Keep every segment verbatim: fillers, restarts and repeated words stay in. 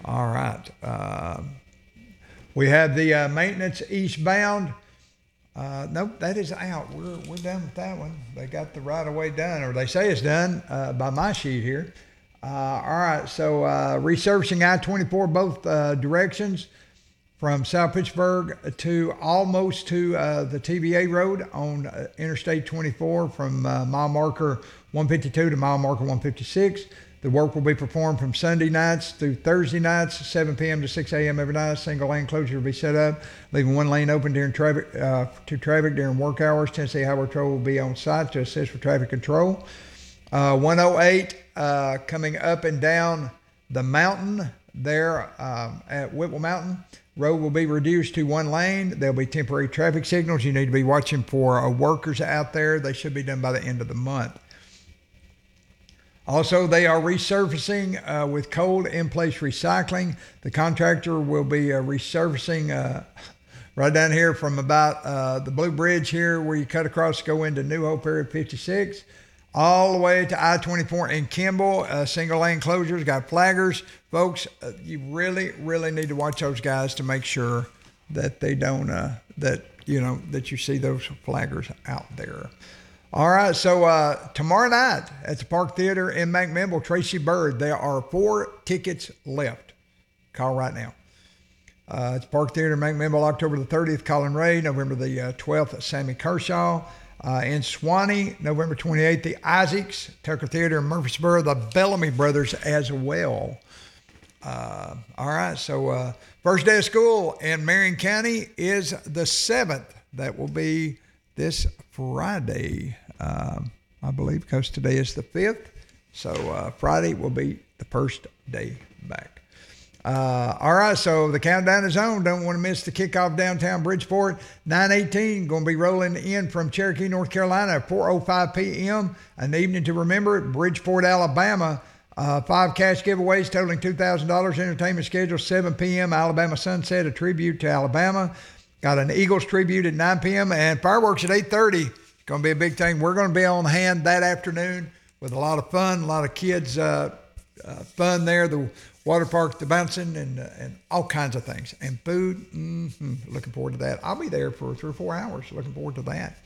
All right. Uh, we have the uh, maintenance eastbound. Uh, nope, that is out. We're we're done with that one. They got the right of way done, or they say it's done uh, by my sheet here. Uh, all right, so uh, resurfacing I twenty-four both uh, directions from South Pittsburgh to almost to uh, the T V A road on uh, Interstate twenty-four from uh, mile marker one fifty-two to mile marker one fifty-six. The work will be performed from Sunday nights through Thursday nights, seven p.m. to six a.m. every night. Single lane closure will be set up, leaving one lane open during traffic uh, to traffic during work hours. Tennessee Highway Patrol will be on site to assist with traffic control. Uh, one oh eight uh, coming up and down the mountain there um, at Whipple Mountain. Road will be reduced to one lane. There'll be temporary traffic signals. You need to be watching for uh, workers out there. They should be done by the end of the month. Also, they are resurfacing uh, with cold in-place recycling. The contractor will be uh, resurfacing uh, right down here from about uh, the Blue Bridge here where you cut across to go into New Hope Area fifty-six, all the way to I twenty-four in Kimball. Uh, single lane closures, got flaggers. Folks, uh, you really, really need to watch those guys to make sure that they don't, uh, that, you know, that you see those flaggers out there. All right, so uh, tomorrow night at the Park Theater in McMinnville, Tracy Byrd, there are four tickets left. Call right now. Uh, it's Park Theater in McMinnville, October the thirtieth, Colin Ray, November the uh, twelfth, Sammy Kershaw. Uh, in Swanee, November twenty-eighth, the Isaacs, Tucker Theater in Murfreesboro, the Bellamy Brothers as well. Uh, all right, so uh, first day of school in Marion County is the seventh. That will be this Friday, um, I believe, because today is the fifth. So uh, Friday will be the first day back. Uh, all right, so the countdown is on. Don't want to miss the kickoff downtown Bridgeport. nine eighteen, going to be rolling in from Cherokee, North Carolina at four oh five p.m. An evening to remember at Bridgeport, Alabama. Uh, five cash giveaways totaling two thousand dollars. Entertainment schedule, seven p.m. Alabama Sunset, a tribute to Alabama. Got an Eagles tribute at nine p.m. and fireworks at eight thirty. It's going to be a big thing. We're going to be on hand that afternoon with a lot of fun, a lot of kids uh, uh, fun there. The water park, the bouncing, and uh, and all kinds of things. And food, mm-hmm, looking forward to that. I'll be there for three or four hours. Looking forward to that.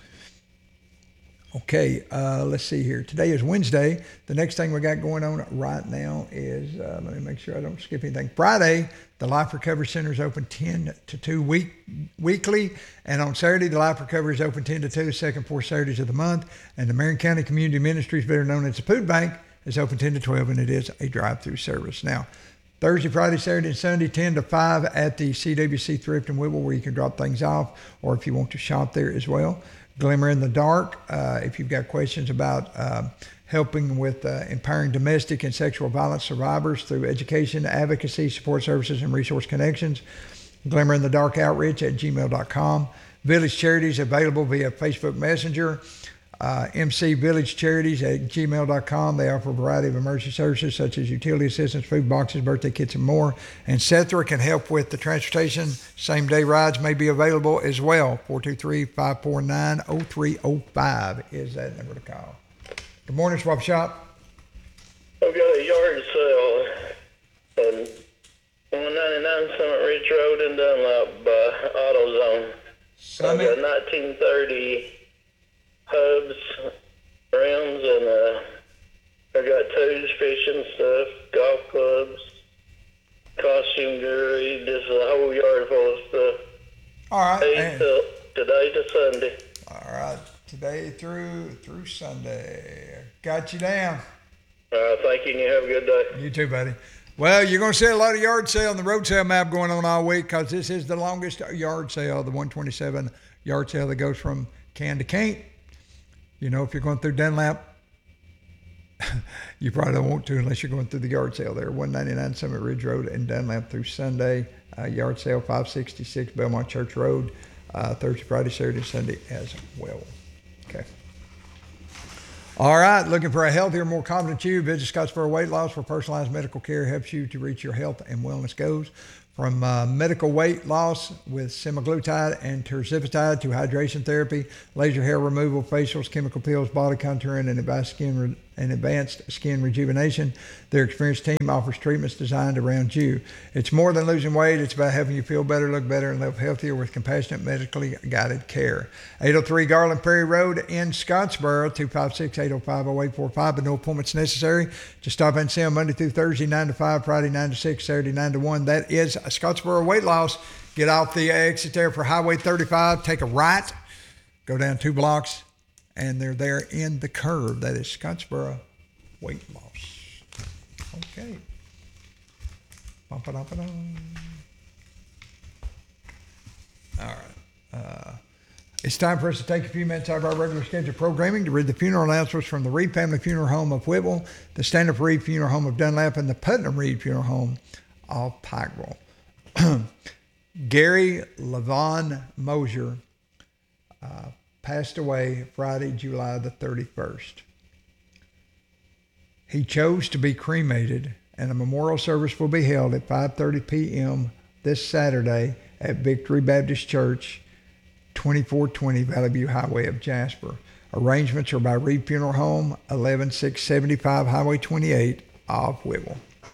Okay, uh, let's see here. Today is Wednesday. The next thing we got going on right now is, uh, let me make sure I don't skip anything. Friday, the Life Recovery Center is open ten to two week, weekly. And on Saturday, the Life Recovery is open ten to two, second, fourth Saturdays of the month. And the Marion County Community Ministries, better known as the Food Bank, is open ten to twelve, and it is a drive-through service. Now, Thursday, Friday, Saturday, and Sunday, ten to five at the C W C Thrift and Whipple, where you can drop things off, or if you want to shop there as well. Glimmer in the Dark, uh, if you've got questions about uh, helping with uh, empowering domestic and sexual violence survivors through education, advocacy, support services, and resource connections. Glimmer in the Dark Outreach at gmail dot com. Village Charities available via Facebook Messenger. Uh, M C Village Charities at gmail dot com. They offer a variety of emergency services such as utility assistance, food boxes, birthday kits, and more. And Sethra can help with the transportation. Same-day rides may be available as well. four two three, five four nine, oh three oh five is that number to call. Good morning, Swap Shop. I've got a yard sale on one ninety-nine Summit Ridge Road in Dunlap by AutoZone. Summit. I've got nineteen thirty hubs, rims, and uh, I got tools, fishing stuff, golf clubs, costume jewelry, just a whole yard full of stuff. All right. Today to, today to Sunday. All right. Today through through Sunday. Got you down. Uh, thank you, and you have a good day. You too, buddy. Well, you're going to see a lot of yard sale on the road sale map going on all week because this is the longest yard sale, the one twenty-seven yard sale that goes from can to can't. You know, if you're going through Dunlap, you probably don't want to unless you're going through the yard sale there. one ninety-nine Summit Ridge Road in Dunlap through Sunday. Uh, yard sale five sixty-six Belmont Church Road, uh, Thursday, Friday, Saturday, Sunday as well. Okay. All right, looking for a healthier, more confident you? Visit Scottsboro Weight Loss for personalized medical care helps you to reach your health and wellness goals. From uh, medical weight loss with semaglutide and tirzepatide to hydration therapy, laser hair removal, facials, chemical peels, body contouring, and advanced skin re- and advanced skin rejuvenation, their experienced team offers treatments designed around you. It's more than losing weight. It's about helping you feel better, look better, and live healthier with compassionate, medically guided care. eight oh three Garland Prairie Road in Scottsboro, two five six, eight oh five, oh eight four five, but no appointments necessary. Just stop in and see them Monday through Thursday, nine to five, Friday, nine to six, Saturday, nine to one. That is Scottsboro Weight Loss. Get off the exit there for Highway thirty-five, take a right, go down two blocks, and they're there in the curve. That is Scottsboro Weight Loss. Okay. Bump it up and on. All right. Uh, it's time for us to take a few minutes out of our regular scheduled programming to read the funeral announcements from the Reed Family Funeral Home of Whitwell, the Stand-Up Reed Funeral Home of Dunlap, and the Putnam Reed Funeral Home of Pikeville. Gary Levon Mosier uh, passed away Friday, July the thirty-first. He chose to be cremated, and a memorial service will be held at five thirty p.m. this Saturday at Victory Baptist Church, twenty-four twenty Valley View Highway of Jasper. Arrangements are by Reed Funeral Home, eleven six seventy-five Highway twenty-eight of Whitwell.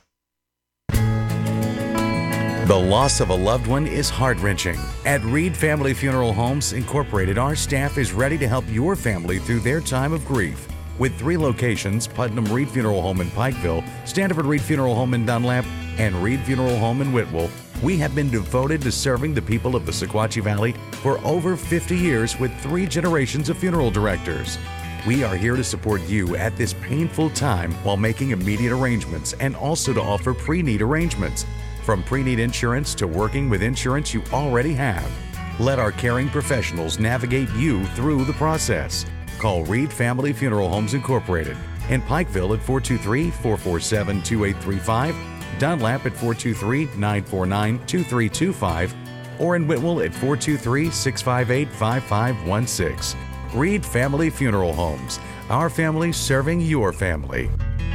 The loss of a loved one is heart-wrenching. At Reed Family Funeral Homes Incorporated, our staff is ready to help your family through their time of grief. With three locations, Putnam Reed Funeral Home in Pikeville, Standiford Reed Funeral Home in Dunlap, and Reed Funeral Home in Whitwell, we have been devoted to serving the people of the Sequatchie Valley for over fifty years with three generations of funeral directors. We are here to support you at this painful time while making immediate arrangements and also to offer pre-need arrangements. From pre-need insurance to working with insurance you already have. Let our caring professionals navigate you through the process. Call Reed Family Funeral Homes Incorporated in Pikeville at four two three, four four seven, two eight three five, Dunlap at four two three, nine four nine, two three two five, or in Whitwell at four two three, six five eight, five five one six. Reed Family Funeral Homes. Our family serving your family.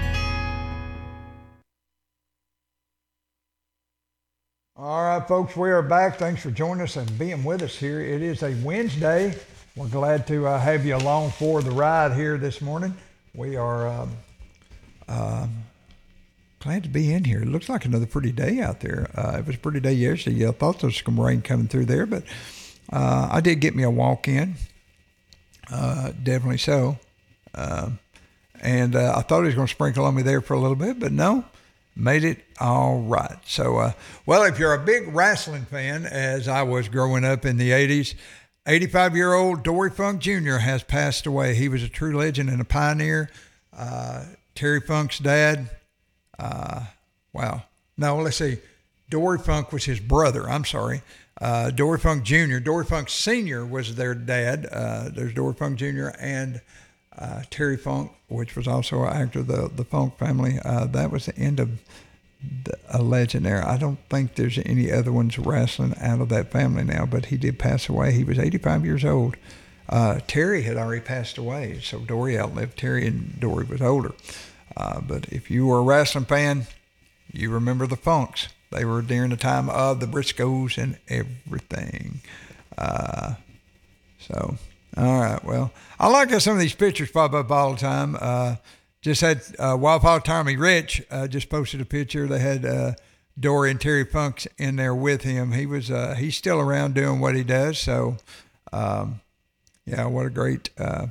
All right, folks, we are back. Thanks for joining us and being with us here. It is a Wednesday. We're glad to uh, have you along for the ride here this morning. We are um, uh, glad to be in here. It looks like another pretty day out there. Uh, it was a pretty day yesterday. I thought there was some rain coming through there, but uh, I did get me a walk in. Uh, definitely so. Uh, and uh, I thought he was going to sprinkle on me there for a little bit, but no. Made it all right. So, uh, well, if you're a big wrestling fan, as I was growing up in the eighties, eighty-five-year-old Dory Funk Junior has passed away. He was a true legend and a pioneer. Uh, Terry Funk's dad, uh, wow. No, let's see. Dory Funk was his brother. I'm sorry. Uh, Dory Funk Junior Dory Funk Senior was their dad. Uh, there's Dory Funk Junior and Uh, Terry Funk, which was also an actor of the, the Funk family. Uh, that was the end of the, a legend there. I don't think there's any other ones wrestling out of that family now, but he did pass away. He was eighty-five years old. Uh, Terry had already passed away, so Dory outlived Terry, and Dory was older. Uh, but if you were a wrestling fan, you remember the Funks. They were during the time of the Briscoes and everything. Uh, so... All right, well, I like how some of these pictures pop up all the time. Uh, just had uh, Wildfire Tommy Rich uh, just posted a picture. They had uh, Dory and Terry Funk in there with him. He was uh, he's still around doing what he does. So, um, yeah, what a great. Uh,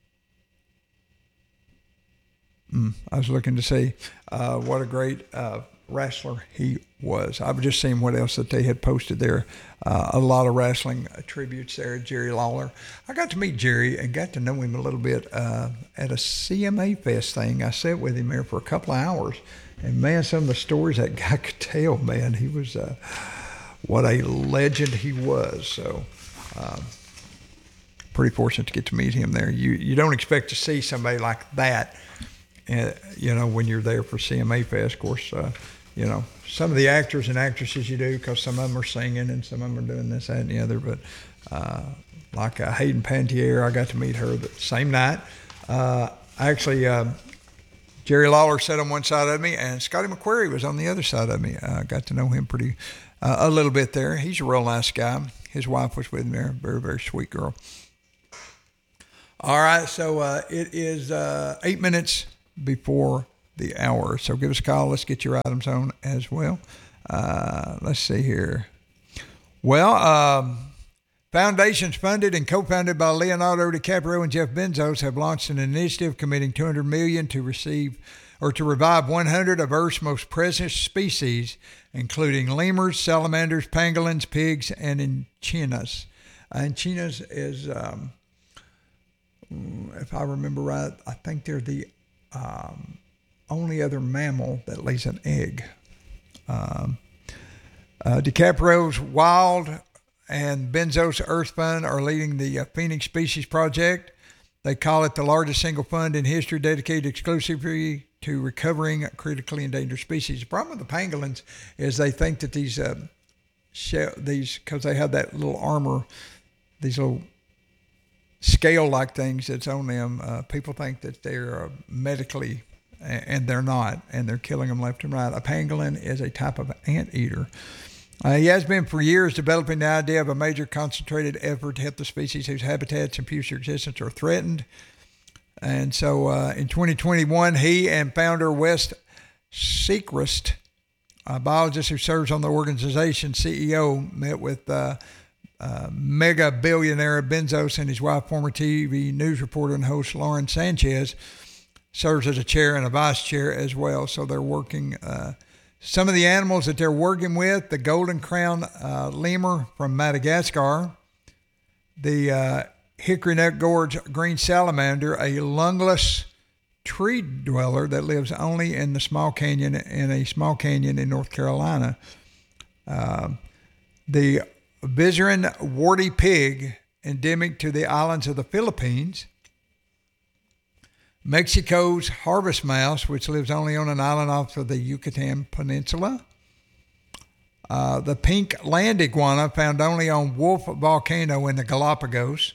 mm, I was looking to see uh, what a great uh, wrestler he was. I was just seeing what else that they had posted there. Uh, a lot of wrestling tributes there. Jerry Lawler. I got to meet Jerry and got to know him a little bit uh, at a C M A Fest thing. I sat with him there for a couple of hours, and man, some of the stories that guy could tell, man, he was uh, what a legend he was. So, um, pretty fortunate to get to meet him there. You you don't expect to see somebody like that, uh, you know, when you're there for C M A Fest. Of course, uh, you know, some of the actors and actresses you do, because some of them are singing and some of them are doing this, that, and the other. But uh, like uh, Hayden Pantier, I got to meet her the same night. Uh, actually, uh, Jerry Lawler sat on one side of me, and Scotty McQuarrie was on the other side of me. I uh, got to know him pretty uh, a little bit there. He's a real nice guy. His wife was with him there. Very, very sweet girl. All right, so uh, it is uh, eight minutes before the hour. So give us a call. Let's get your items on as well. Uh, let's see here. Well, um, foundations funded and co-founded by Leonardo DiCaprio and Jeff Bezos have launched an initiative committing two hundred million dollars to receive or to revive one hundred of Earth's most precious species, including lemurs, salamanders, pangolins, pigs, and echinas. Uh, echinas is, um, if I remember right, I think they're the um, only other mammal that lays an egg. Um, uh, DiCaprio's Wild and Bezos Earth Fund are leading the uh, Phoenix Species Project. They call it the largest single fund in history dedicated exclusively to recovering critically endangered species. The problem with the pangolins is they think that these, uh, shell, these, because they have that little armor, these little scale-like things that's on them, uh, people think that they're uh, medically, and they're not, and they're killing them left and right. A pangolin is a type of anteater. Uh, he has been for years developing the idea of a major concentrated effort to help the species whose habitats and future existence are threatened. And so uh, in twenty twenty-one, he and founder Wes Seacrest, a biologist who serves on the organization's C E O, met with uh, uh, mega billionaire Bezos and his wife, former T V news reporter and host Lauren Sanchez, serves as a chair and a vice chair as well. So they're working... Uh, Some of the animals that they're working with, the golden crown uh, lemur from Madagascar, the uh, hickory nut gorge green salamander, a lungless tree dweller that lives only in the small canyon, in a small canyon in North Carolina, uh, the Visarin warty pig, endemic to the islands of the Philippines, Mexico's harvest mouse, which lives only on an island off of the Yucatan Peninsula. Uh, the pink land iguana, found only on Wolf Volcano in the Galapagos.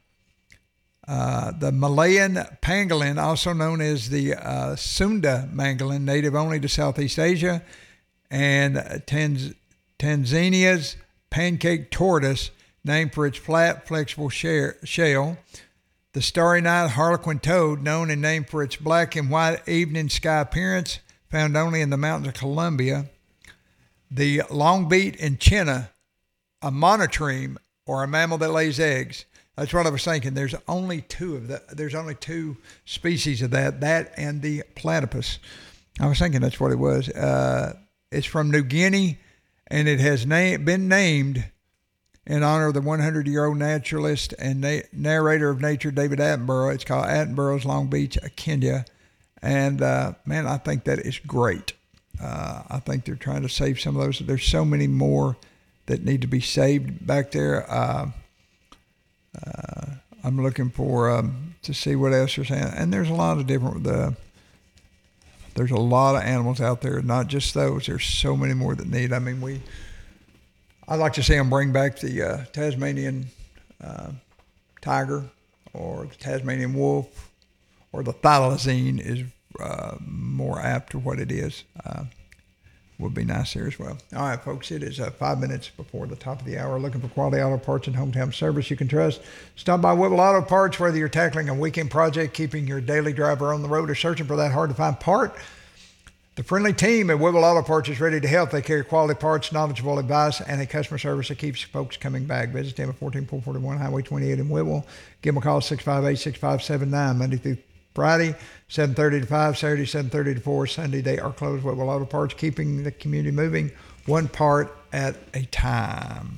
Uh, the Malayan pangolin, also known as the uh, Sunda pangolin, native only to Southeast Asia. And Tanz- Tanzania's pancake tortoise, named for its flat, flexible share- shell. The starry night harlequin toad, known and named for its black and white evening sky appearance, found only in the mountains of Colombia. The longbeak echina, a monotreme, or a mammal that lays eggs. That's what I was thinking. There's only two of that. There's only two species of that. That and the platypus. I was thinking that's what it was. Uh, it's from New Guinea, and it has na- been named in honor of the hundred-year-old naturalist and na- narrator of nature, David Attenborough. It's called Attenborough's Longbeak echina. And, uh, man, I think that is great. Uh, I think they're trying to save some of those. There's so many more that need to be saved back there. Uh, uh, I'm looking for um, to see what else they're saying. And there's a lot of different, uh, there's a lot of animals out there, not just those. There's so many more that need. I mean, we... I'd like to see them bring back the uh, Tasmanian uh, tiger, or the Tasmanian wolf, or the thylacine is uh, more apt to what it is. Uh, would be nice there as well. All right, folks, it is uh, five minutes before the top of the hour. Looking for quality auto parts and hometown service you can trust? Stop by Whipple Auto Parts, whether you're tackling a weekend project, keeping your daily driver on the road, or searching for that hard-to-find part. The friendly team at Whipple Auto Parts is ready to help. They carry quality parts, knowledgeable advice, and a customer service that keeps folks coming back. Visit them at fourteen four forty-one Highway twenty-eight in Whipple. Give them a call, six five eight, six five seven nine, Monday through Friday, seven thirty to five, Saturday, seven thirty to four. Sunday, they are closed. Whipple Auto Parts, keeping the community moving one part at a time.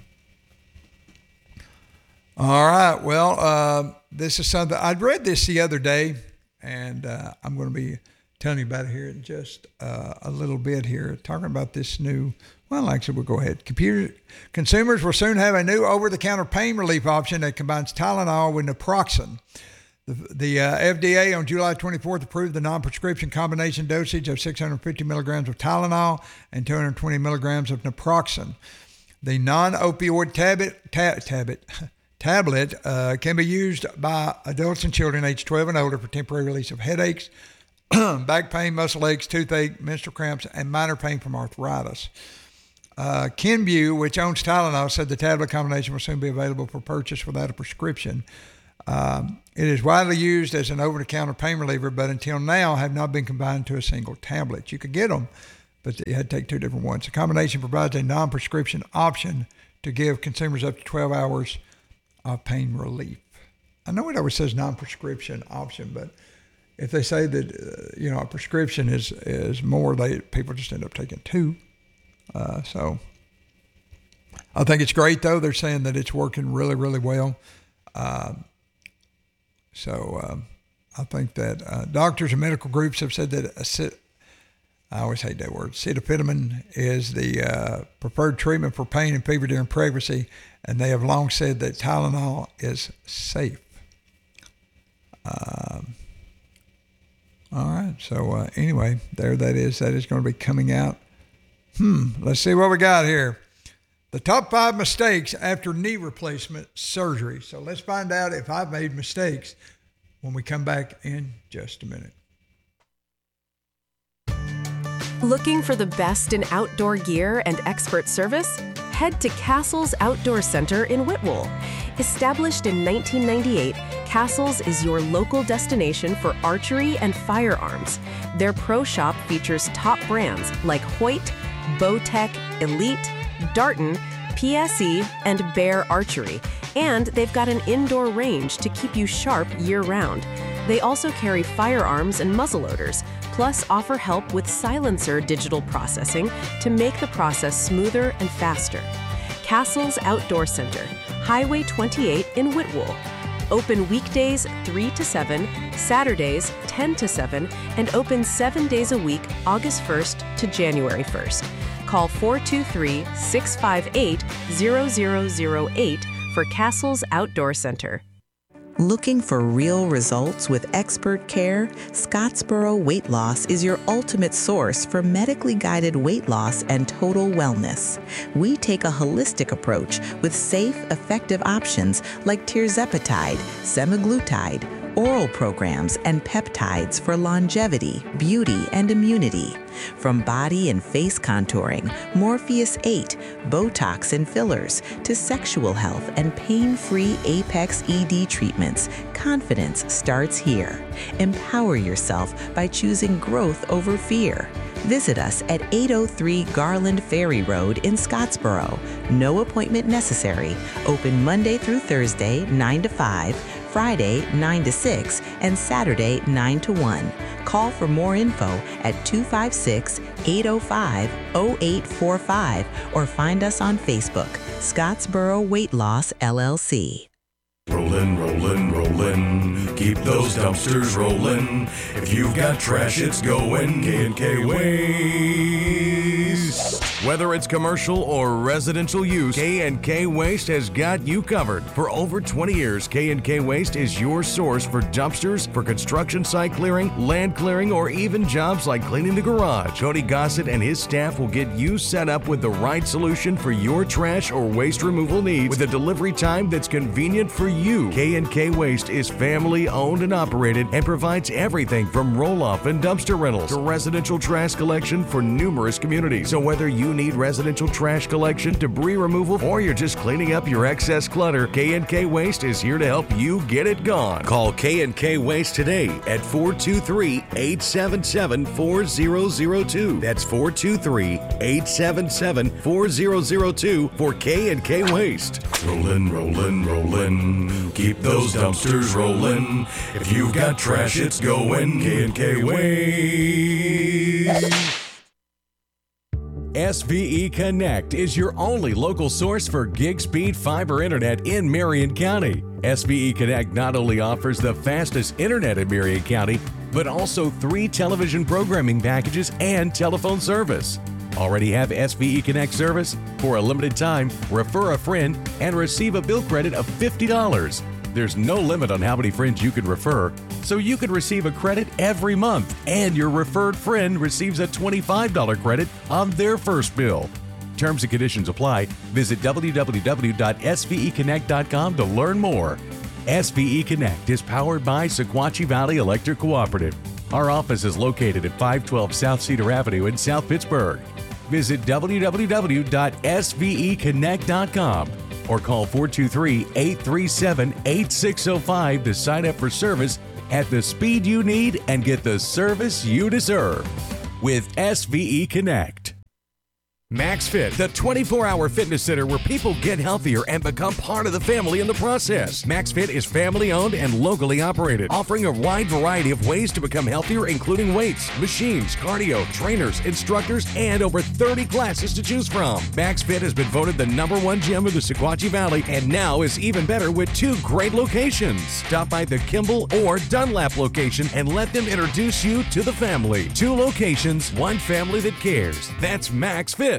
All right, well, uh, this is something, I'd read this the other day, and uh, I'm going to be telling you about it here in just uh, a little bit here, talking about this new, well, actually, we'll go ahead. Computer consumers will soon have a new over-the-counter pain relief option that combines Tylenol with naproxen. The, the uh, F D A on July twenty-fourth approved the non-prescription combination dosage of six hundred fifty milligrams of Tylenol and two hundred twenty milligrams of naproxen. The non-opioid tablet, ta- tablet, tablet uh, can be used by adults and children aged twelve and older for temporary release of headaches, back pain, muscle aches, toothache, menstrual cramps, and minor pain from arthritis. Uh, Kenvue, which owns Tylenol, said the tablet combination will soon be available for purchase without a prescription. Um, it is widely used as an over-the-counter pain reliever, but until now have not been combined to a single tablet. You could get them, but you had to take two different ones. The combination provides a non-prescription option to give consumers up to twelve hours of pain relief. I know it always says non-prescription option, but if they say that, uh, you know, a prescription is, is more, they people just end up taking two. Uh, so I think it's great, though. They're saying that it's working really, really well. Uh, so um, I think that uh, doctors and medical groups have said that acet- I always hate that word. Acetaminophen is the uh, preferred treatment for pain and fever during pregnancy, and they have long said that Tylenol is safe. Um, all right. So uh, anyway, there that is. That is going to be coming out. Hmm. Let's see what we got here. The top five mistakes after knee replacement surgery. So let's find out if I've made mistakes when we come back in just a minute. Looking for the best in outdoor gear and expert service? Head to Castles Outdoor Center in Whitwell. Established in nineteen ninety-eight, Castles is your local destination for archery and firearms. Their pro shop features top brands like Hoyt, Bowtech, Elite, Darton, P S E, and Bear Archery. And they've got an indoor range to keep you sharp year-round. They also carry firearms and muzzleloaders, plus offer help with silencer digital processing to make the process smoother and faster. Castles Outdoor Center, Highway twenty-eight in Whitwell. Open weekdays three to seven, Saturdays ten to seven, and open seven days a week, August first to January first. Call four two three, six five eight, zero zero zero eight for Castles Outdoor Center. Looking for real results with expert care? Scottsboro Weight Loss is your ultimate source for medically guided weight loss and total wellness. We take a holistic approach with safe, effective options like tirzepatide, semaglutide, oral programs, and peptides for longevity, beauty, and immunity. From body and face contouring, Morpheus eight, Botox and fillers, to sexual health and pain-free Apex E D treatments, confidence starts here. Empower yourself by choosing growth over fear. Visit us at eight oh three Garland Ferry Road in Scottsboro. No appointment necessary. Open Monday through Thursday, nine to five, Friday, nine to six, and Saturday, nine to one. Call for more info at two five six, eight oh five, oh eight four five or find us on Facebook, Scottsboro Weight Loss, L L C. Rollin', rollin', rollin', keep those dumpsters rollin'. If you've got trash, it's going K and K Waste. Whether it's commercial or residential use, K and K Waste has got you covered. For over twenty years, K and K Waste is your source for dumpsters, for construction site clearing, land clearing, or even jobs like cleaning the garage. Cody Gossett and his staff will get you set up with the right solution for your trash or waste removal needs with a delivery time that's convenient for you. K and K Waste is family owned and operated and provides everything from roll-off and dumpster rentals to residential trash collection for numerous communities. So whether you need residential trash collection, debris removal, or you're just cleaning up your excess clutter, K and K Waste is here to help you get it gone. Call K and K Waste today at four two three, eight seven seven, four zero zero two. That's four two three, eight seven seven, four zero zero two for K and K Waste. Rollin', rollin', rollin', keep those dumpsters rollin'. If you've got trash, it's going K and K Waste. S V E Connect is your only local source for gig speed fiber internet in Marion County. S V E Connect not only offers the fastest internet in Marion County, but also three television programming packages and telephone service. Already have S V E Connect service? For a limited time, refer a friend and receive a bill credit of fifty dollars. There's no limit on how many friends you can refer, so you can receive a credit every month, and your referred friend receives a twenty-five dollars credit on their first bill. Terms and conditions apply. Visit w w w dot s v e connect dot com to learn more. S V E Connect is powered by Sequatchie Valley Electric Cooperative. Our office is located at five twelve South Cedar Avenue in South Pittsburgh. Visit w w w dot s v e connect dot com or call four two three, eight three seven, eight six zero five to sign up for service at the speed you need and get the service you deserve with S V E Connect. MaxFit, the twenty-four hour fitness center where people get healthier and become part of the family in the process. MaxFit is family owned and locally operated, offering a wide variety of ways to become healthier, including weights, machines, cardio, trainers, instructors, and over thirty classes to choose from. MaxFit has been voted the number one gym of the Sequatchie Valley and now is even better with two great locations. Stop by the Kimball or Dunlap location and let them introduce you to the family. Two locations, one family that cares. That's MaxFit.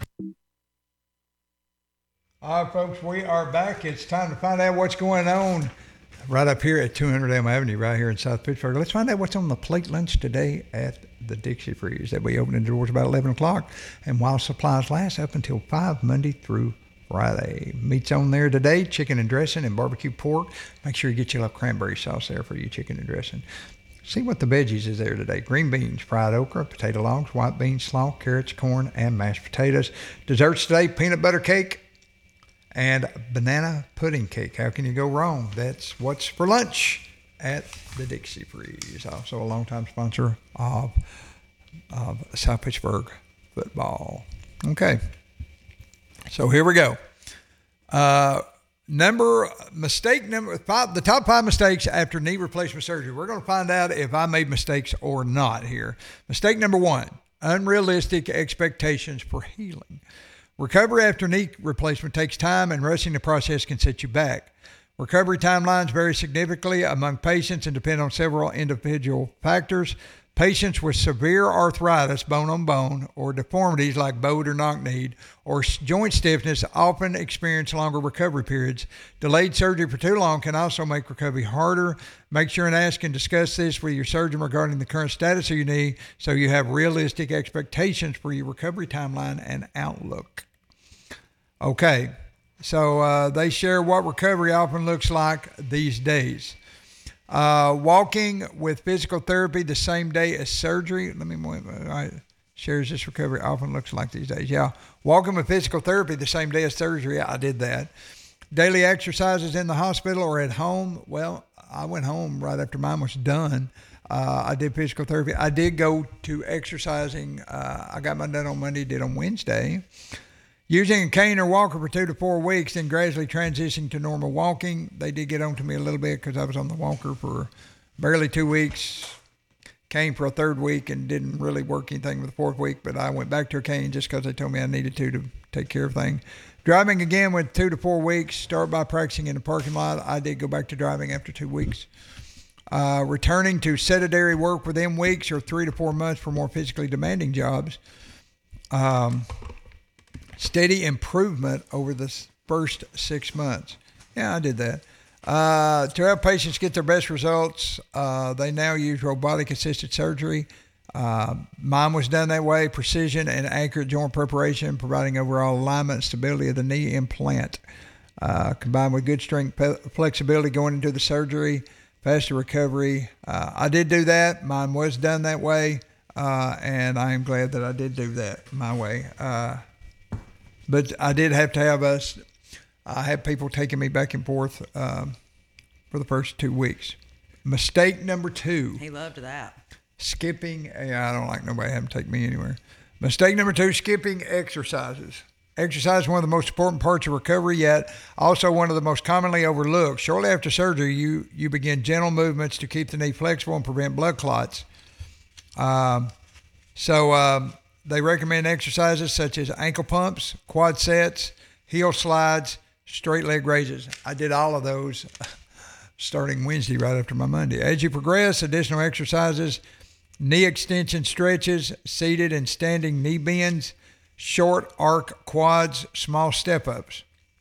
All right, folks, we are back. It's time to find out what's going on right up here at two hundred Elm Avenue, right here in South Pittsburgh. Let's find out what's on the plate lunch today at the Dixie Freeze. They'll be opening the doors about eleven o'clock, and while supplies last, up until five, Monday through Friday. Meat's on there today, chicken and dressing and barbecue pork. Make sure you get your little cranberry sauce there for your chicken and dressing. See what the veggies is there today. Green beans, fried okra, potato logs, white beans, slaw, carrots, corn, and mashed potatoes. Desserts today, peanut butter cake and banana pudding cake. How can you go wrong? That's what's for lunch at the Dixie Freeze. Also a longtime sponsor of, of South Pittsburgh football. Okay, so here we go. Uh, number mistake number five, the top five mistakes after knee replacement surgery. We're going to find out if I made mistakes or not here. Mistake number one: unrealistic expectations for healing. Recovery after knee replacement takes time, and rushing the process can set you back. Recovery timelines vary significantly among patients and depend on several individual factors. Patients with severe arthritis, bone on bone, or deformities like bowed or knock-kneed, or joint stiffness often experience longer recovery periods. Delayed surgery for too long can also make recovery harder. Make sure and ask and discuss this with your surgeon regarding the current status of your knee so you have realistic expectations for your recovery timeline and outlook. Okay, so uh, they share what recovery often looks like these days. Uh, walking with physical therapy the same day as surgery. Let me, all right, shares this recovery often looks like these days. Yeah, walking with physical therapy the same day as surgery. I did that. Daily exercises in the hospital or at home. Well, I went home right after mine was done. Uh, I did physical therapy. I did go to exercising. Uh, I got mine done on Monday, did on Wednesday. Using a cane or walker for two to four weeks, then gradually transitioning to normal walking. They did get on to me a little bit because I was on the walker for barely two weeks, cane for a third week, and didn't really work anything with the fourth week, but I went back to a cane just because they told me I needed to to take care of things. Driving again with two to four weeks. Start by practicing in the parking lot. I did go back to driving after two weeks. Uh, returning to sedentary work within weeks or three to four months for more physically demanding jobs. Um... Steady improvement over the first six months. Yeah, I did that. Uh, to help patients get their best results, uh, they now use robotic-assisted surgery. Uh, mine was done that way, precision and accurate joint preparation, providing overall alignment and stability of the knee implant. Uh, combined with good strength pe- flexibility going into the surgery, faster recovery. Uh, I did do that. Mine was done that way, uh, and I am glad that I did do that my way. Uh, But I did have to have us, I had people taking me back and forth um, for the first two weeks. Mistake number two. He loved that. Skipping, yeah, I don't like nobody having to take me anywhere. Mistake number two, skipping exercises. Exercise is one of the most important parts of recovery, yet also one of the most commonly overlooked. Shortly after surgery, you, you begin gentle movements to keep the knee flexible and prevent blood clots. Um, so, um, They recommend exercises such as ankle pumps, quad sets, heel slides, straight leg raises. I did all of those starting Wednesday right after my Monday. As you progress, additional exercises, knee extension stretches, seated and standing knee bends, short arc quads, small step-ups.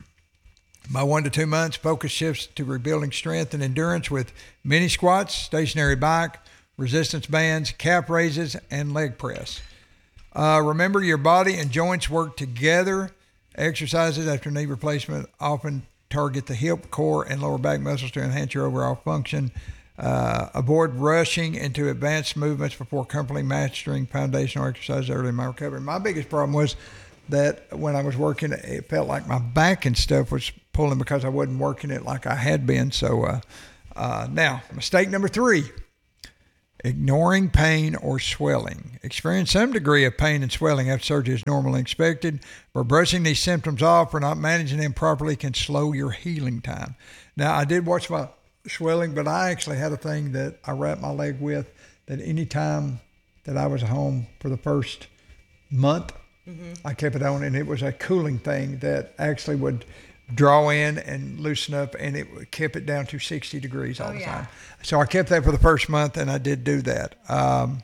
By one to two months, focus shifts to rebuilding strength and endurance with mini squats, stationary bike, resistance bands, calf raises, and leg press. Uh, remember, your body and joints work together. Exercises after knee replacement often target the hip, core, and lower back muscles to enhance your overall function. Uh, avoid rushing into advanced movements before comfortably mastering foundational exercise early in my recovery. My biggest problem was that when I was working, it felt like my back and stuff was pulling because I wasn't working it like I had been. So uh, uh, now, mistake number three, ignoring pain or swelling. Experience some degree of pain and swelling after surgery is normally expected, but brushing these symptoms off or not managing them properly can slow your healing time. Now, I did watch my swelling, but I actually had a thing that I wrapped my leg with that any time that I was home for the first month, mm-hmm. I kept it on, and it was a cooling thing that actually would draw in and loosen up, and it kept it down to sixty degrees all oh, the yeah. time. So I kept that for the first month, and I did do that. Um,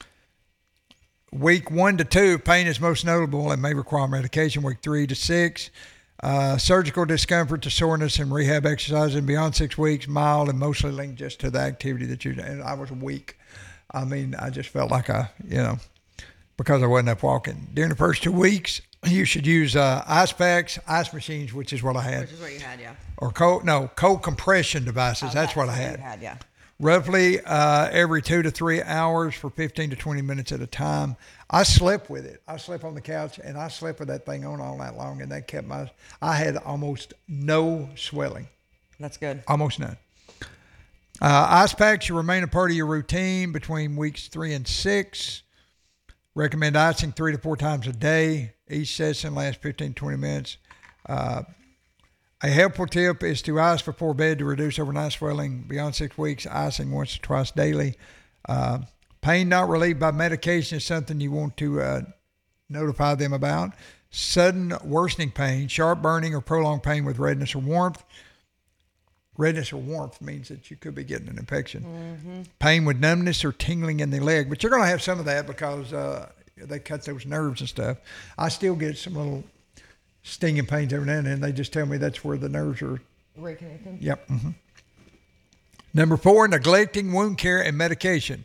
week one to two, pain is most notable and may require medication. Week three to six, uh, surgical discomfort to soreness and rehab exercise. And beyond six weeks, mild and mostly linked just to the activity that you, and I was weak. I mean, I just felt like I, you know, because I wasn't up walking. During the first two weeks, you should use uh, ice packs, ice machines, which is what I had. Which is what you had, yeah. Or cold, no, cold compression devices. Oh, that's, that's what I what had. You had, yeah. Roughly uh, every two to three hours for fifteen to twenty minutes at a time. I slept with it. I slept on the couch, and I slept with that thing on all night long, and that kept my, I had almost no swelling. That's good. Almost none. Uh, ice packs should remain a part of your routine between weeks three and six. Recommend icing three to four times a day. Each session lasts fifteen to twenty minutes. Uh, a helpful tip is to ice before bed to reduce overnight swelling. Beyond six weeks, icing once or twice daily. Uh, pain not relieved by medication is something you want to uh, notify them about. Sudden worsening pain, sharp burning, or prolonged pain with redness or warmth. Redness or warmth means that you could be getting an infection. Mm-hmm. Pain with numbness or tingling in the leg, but you're going to have some of that because uh, they cut those nerves and stuff. I still get some little stinging pains every now and then. They just tell me that's where the nerves are reconnecting. Yep. Mm-hmm. Number four, neglecting wound care and medication.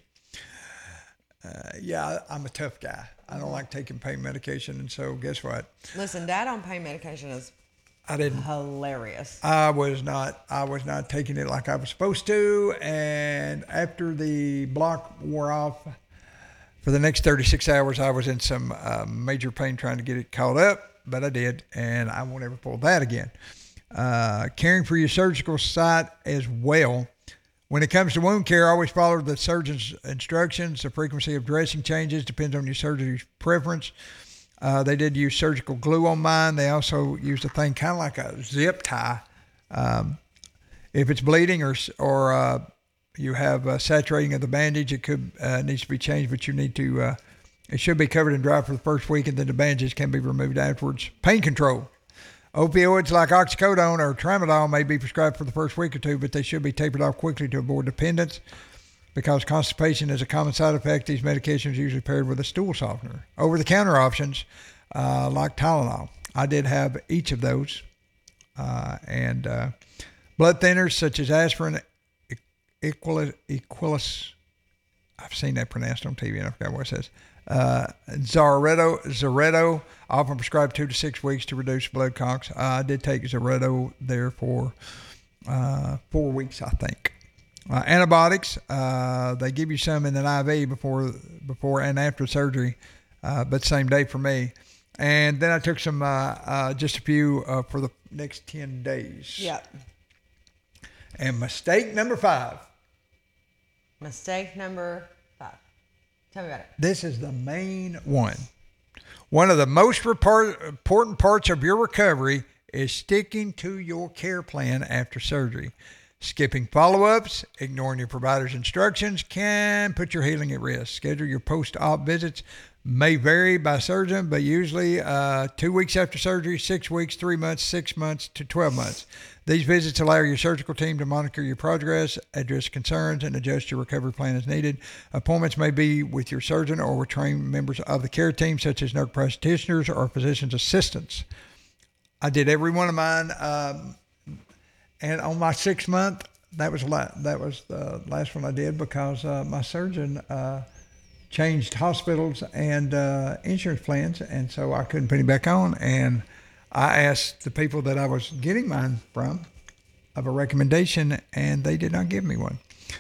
Uh, yeah, I'm a tough guy. I don't like taking pain medication, and so guess what? Listen, Dad on pain medication is I didn't. Hilarious. I was not. I was not taking it like I was supposed to. And after the block wore off, for the next thirty-six hours, I was in some uh, major pain trying to get it caught up. But I did, and I won't ever pull that again. Uh, caring for your surgical site as well. When it comes to wound care, always follow the surgeon's instructions. The frequency of dressing changes depends on your surgeon's preference. Uh, they did use surgical glue on mine. They also used a thing kind of like a zip tie. Um, if it's bleeding or or uh, you have uh, saturating of the bandage, it could uh, needs to be changed, but you need to, uh, it should be covered and dry for the first week, and then the bandages can be removed afterwards. Pain control. Opioids like oxycodone or tramadol may be prescribed for the first week or two, but they should be tapered off quickly to avoid dependence. Because constipation is a common side effect, these medications are usually paired with a stool softener. Over-the-counter options uh, like Tylenol. I did have each of those. Uh, and uh, blood thinners such as aspirin, Equalis, Equalis, I've seen that pronounced on T V and I forgot what it says. Uh, Zareto, Zareto, often prescribed two to six weeks to reduce blood clots. Uh, I did take Zareto there for uh, four weeks, I think. Uh, antibiotics, uh, they give you some in an I V before before and after surgery, uh, but same day for me. And then I took some, uh, uh, just a few uh, for the next ten days. Yep. And mistake number five. Mistake number five. Tell me about it. This is the main one. One of the most report, important parts of your recovery is sticking to your care plan after surgery. Skipping follow-ups, ignoring your provider's instructions can put your healing at risk. Schedule your post-op visits. May vary by surgeon, but usually uh, two weeks after surgery, six weeks, three months, six months to twelve months. These visits allow your surgical team to monitor your progress, address concerns, and adjust your recovery plan as needed. Appointments may be with your surgeon or with trained members of the care team, such as nurse practitioners or physician's assistants. I did every one of mine. Um, And on my sixth month, that was la- that was the last one I did because uh, my surgeon uh, changed hospitals and uh, insurance plans, and so I couldn't put him back on. And I asked the people that I was getting mine from of a recommendation, and they did not give me one.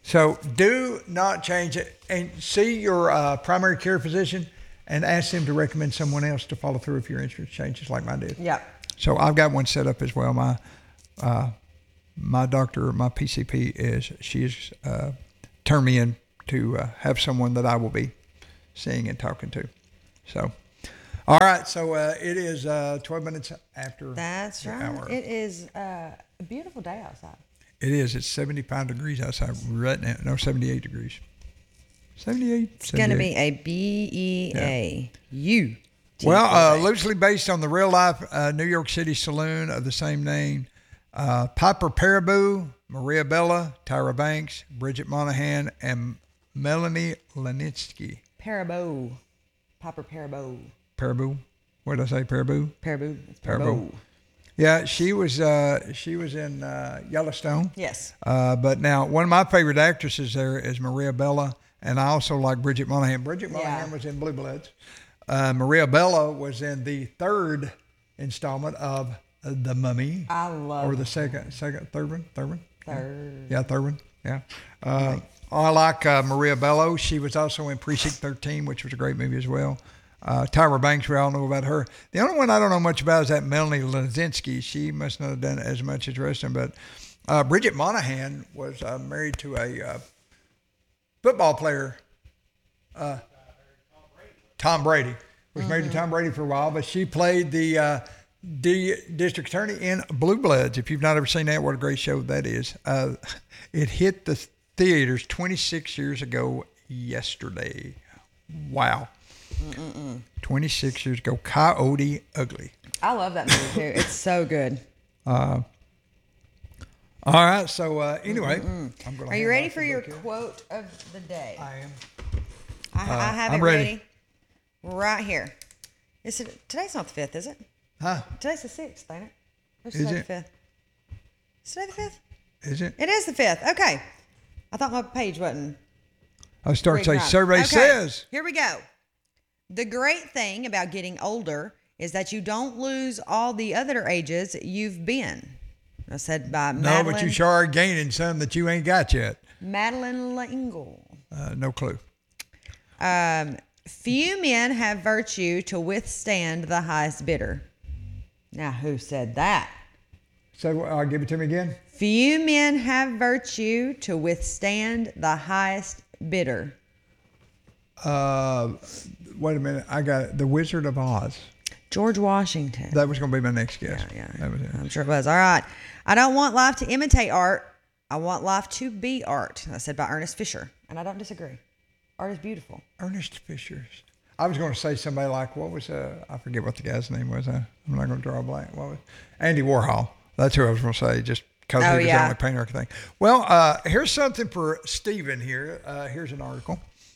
So do not change it, and see your uh, primary care physician and ask them to recommend someone else to follow through if your insurance changes like mine did. Yep. So I've got one set up as well. My uh, my doctor, my P C P is she has uh, turned me in to uh, have someone that I will be seeing and talking to. So, all right. So uh, it is uh, twelve minutes after. That's the right. hour. It is uh, a beautiful day outside. It is. It's seventy-five degrees outside right now. No, seventy-eight degrees. seventy-eight. It's going to be a B E A U. Well, uh, loosely based on the real-life uh, New York City saloon of the same name, uh, Piper Perabo, Maria Bella, Tyra Banks, Bridget Monahan, and Melanie Lenitsky. Parabo. Piper Parabo. Perabo? What did I say? Perabo? Parabo. It's Perabo. Parabo. Yeah, she was uh, she was in uh, Yellowstone. Yes. Uh, but now, one of my favorite actresses there is Maria Bella, and I also like Bridget Monahan. Bridget Monahan Yeah. was in Blue Bloods. Uh, Maria Bella was in the third installment of uh, The Mummy. I love Or the second, second, third one, third one. Third. Yeah, third one. Yeah. Uh, I like uh, Maria Bello. She was also in Precinct thirteen, which was a great movie as well. Uh, Tyra Banks, we all know about her. The only one I don't know much about is that Melanie Lenitsky. She must not have done as much as the rest of them. But uh, Bridget Monahan was uh, married to a uh, football player. Uh, Tom Brady. Was married to Tom Brady for a while, but she played the uh, D- district attorney in Blue Bloods. If you've not ever seen that, what a great show that is. Uh, it hit the theaters twenty-six years ago yesterday. Wow. Mm-mm-mm. twenty-six years ago. Coyote Ugly. I love that movie too. It's so good. Uh, all right. So uh, anyway, I'm gonna Are you hand ready off for the your book here. quote of the day? I am. I, I have I'm it ready. ready. Right here. Is it today's not the fifth, is it? Huh? Today's the sixth, ain't it? Or Is today it? the fifth? Is today the fifth? Is it? It is the fifth. Okay. I thought my page wasn't. I start to reading say, right. survey Okay, says. Here we go. The great thing about getting older is that you don't lose all the other ages you've been. I said by No, Madeline, but you sure are gaining some that you ain't got yet. Madeline L'Engle. Uh, no clue. Um, few men have virtue to withstand the highest bidder. Now, who said that? So I'll give it to me again. Few men have virtue to withstand the highest bidder. Uh, wait a minute. I got it. The Wizard of Oz. George Washington. That was going to be my next guess. Yeah, yeah. That was it. I'm sure it was. All right. I don't want life to imitate art. I want life to be art. That's said by Ernest Fisher. And I don't disagree. Art is beautiful. Ernest Fisher's. I was going to say somebody like, what was, uh, I forget what the guy's name was. Uh, I'm not going to draw a blank. What was Andy Warhol. That's who I was going to say, just because Oh, he was yeah. the only painter I could think. Well, uh, here's something for Stephen here. Uh, here's an article.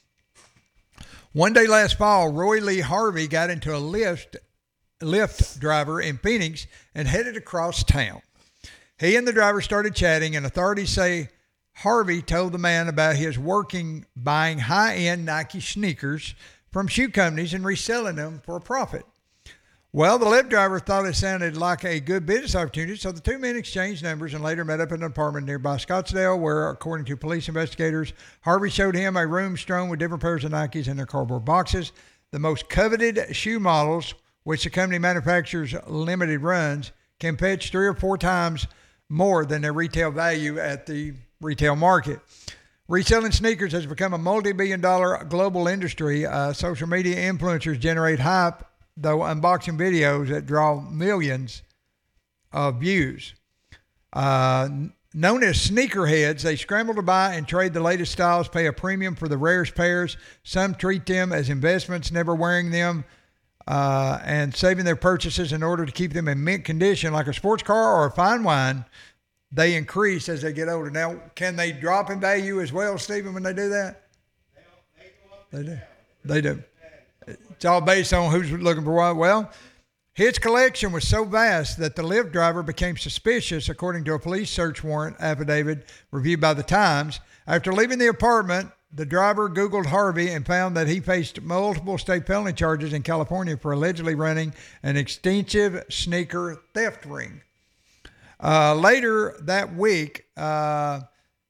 One day last fall, Roy Lee Harvey got into a Lyft, Lyft driver in Phoenix and headed across town. He and the driver started chatting, and authorities say Harvey told the man about his working buying high-end Nike sneakers from shoe companies and reselling them for a profit. Well, the Lyft driver thought it sounded like a good business opportunity, so the two men exchanged numbers and later met up in an apartment nearby Scottsdale where, according to police investigators, Harvey showed him a room strewn with different pairs of Nikes in their cardboard boxes. The most coveted shoe models, which the company manufactures limited runs, can fetch three or four times more than their retail value at the retail market. Reselling sneakers has become a multi-billion dollar global industry. Uh, social media influencers generate hype, though unboxing videos that draw millions of views. Uh, known as sneakerheads, they scramble to buy and trade the latest styles, pay a premium for the rarest pairs. Some treat them as investments, never wearing them, uh, and saving their purchases in order to keep them in mint condition, like a sports car or a fine wine. They increase as they get older. Now, can they drop in value as well, Stephen, when they do that? They do. They do. It's all based on who's looking for what. Well, his collection was so vast that the Lyft driver became suspicious, according to a police search warrant affidavit reviewed by the Times. After leaving the apartment, the driver Googled Harvey and found that he faced multiple state felony charges in California for allegedly running an extensive sneaker theft ring. Uh, later that week, uh,